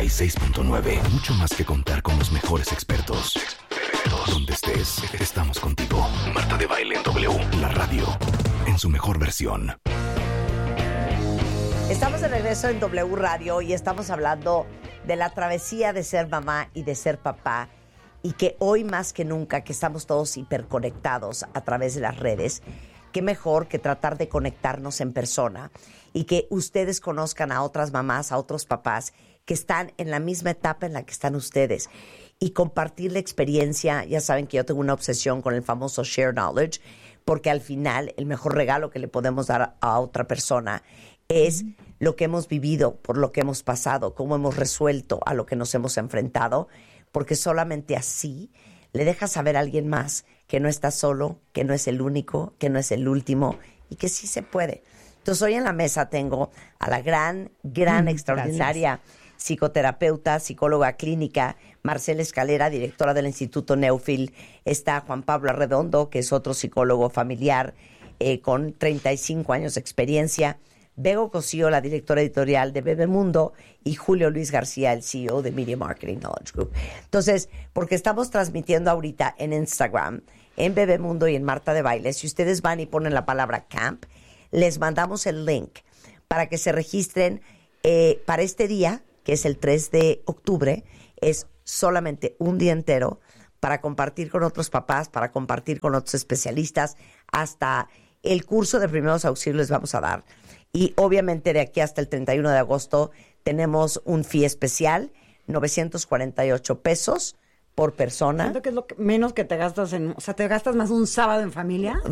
96.9. Mucho más que contar con los mejores expertos. Donde estés, estamos contigo. Marta de Baile en W. La radio en su mejor versión. Estamos de regreso en W Radio y estamos hablando de la travesía de ser mamá y de ser papá, y que hoy más que nunca, que estamos todos hiperconectados a través de las redes, qué mejor que tratar de conectarnos en persona y que ustedes conozcan a otras mamás, a otros papás que están en la misma etapa en la que están ustedes, y compartir la experiencia. Ya saben que yo tengo una obsesión con el famoso share knowledge, porque al final el mejor regalo que le podemos dar a otra persona es lo que hemos vivido, por lo que hemos pasado, cómo hemos resuelto a lo que nos hemos enfrentado, porque solamente así le dejas saber a alguien más que no está solo, que no es el único, que no es el último y que sí se puede. Entonces hoy en la mesa tengo a la gran, extraordinaria psicoterapeuta, psicóloga clínica, Marcela Escalera, directora del Instituto Neufil. Está Juan Pablo Arredondo, que es otro psicólogo familiar con 35 años de experiencia. Bego Cosío, la directora editorial de Bebemundo, y Julio Luis García, el CEO de Media Marketing Knowledge Group. Entonces, porque estamos transmitiendo ahorita en Instagram, en Bebemundo y en Marta de Baile, si ustedes van y ponen la palabra camp, les mandamos el link para que se registren para este día, que es el 3 de octubre. Es solamente un día entero para compartir con otros papás, para compartir con otros especialistas. Hasta el curso de primeros auxilios les vamos a dar. Y obviamente de aquí hasta el 31 de agosto tenemos un fee especial, 948 pesos por persona. Siento que es lo menos que te gastas o sea, te gastas más un sábado en familia.